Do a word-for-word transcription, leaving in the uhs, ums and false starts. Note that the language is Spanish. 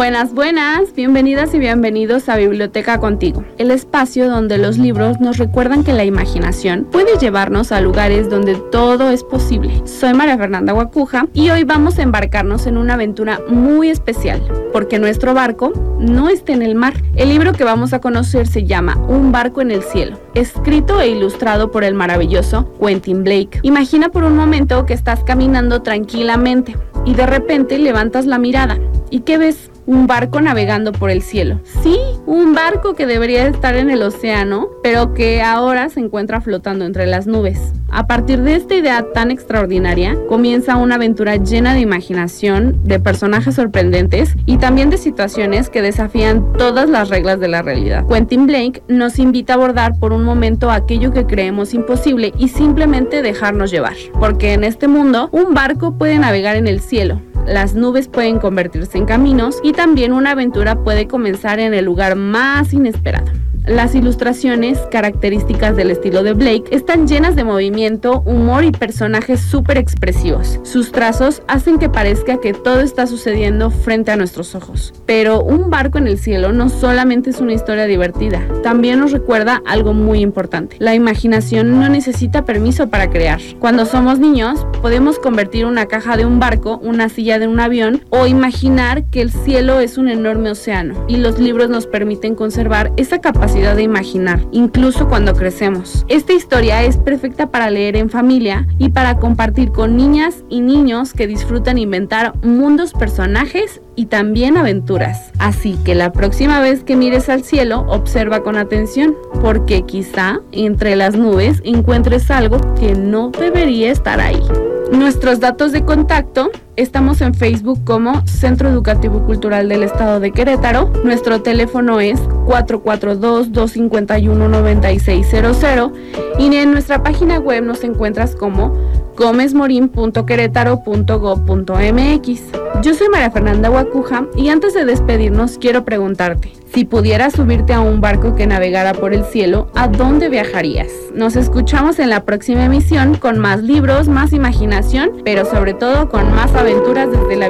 Buenas, buenas, bienvenidas y bienvenidos a Biblioteca Contigo, el espacio donde los libros nos recuerdan que la imaginación puede llevarnos a lugares donde todo es posible. Soy María Fernanda Guacuja y hoy vamos a embarcarnos en una aventura muy especial, porque nuestro barco no está en el mar. El libro que vamos a conocer se llama Un barco en el cielo, escrito e ilustrado por el maravilloso Quentin Blake. Imagina por un momento que estás caminando tranquilamente y de repente levantas la mirada. ¿Y qué ves? Un barco navegando por el cielo. Sí, un barco que debería estar en el océano, pero que ahora se encuentra flotando entre las nubes. A partir de esta idea tan extraordinaria, comienza una aventura llena de imaginación, de personajes sorprendentes y también de situaciones que desafían todas las reglas de la realidad. Quentin Blake nos invita a abordar por un momento aquello que creemos imposible y simplemente dejarnos llevar. Porque en este mundo, un barco puede navegar en el cielo. Las nubes pueden convertirse en caminos y también una aventura puede comenzar en el lugar más inesperado. Las ilustraciones, características del estilo de Blake, están llenas de movimiento, humor y personajes súper expresivos. Sus trazos hacen que parezca que todo está sucediendo frente a nuestros ojos. Pero Un barco en el cielo no solamente es una historia divertida, también nos recuerda algo muy importante. La imaginación no necesita permiso para crear. Cuando somos niños, podemos convertir una caja de un barco, una silla de un avión o imaginar que el cielo es un enorme océano. Y los libros nos permiten conservar esa capacidad de imaginar, incluso cuando crecemos. Esta historia es perfecta para leer en familia y para compartir con niñas y niños que disfrutan inventar mundos, personajes y también aventuras. Así que la próxima vez que mires al cielo, observa con atención, porque quizá entre las nubes encuentres algo que no debería estar ahí. Nuestros datos de contacto: estamos en Facebook como Centro Educativo Cultural del Estado de Querétaro. Nuestro teléfono es cuatro cuatro dos, dos cinco uno, nueve seis cero cero y en nuestra página web nos encuentras como gómez morín punto querétaro punto gob punto mx. Yo soy María Fernanda Guacuja y antes de despedirnos quiero preguntarte: si pudieras subirte a un barco que navegara por el cielo, ¿a dónde viajarías? Nos escuchamos en la próxima emisión con más libros, más imaginación, pero sobre todo con más aventuras desde la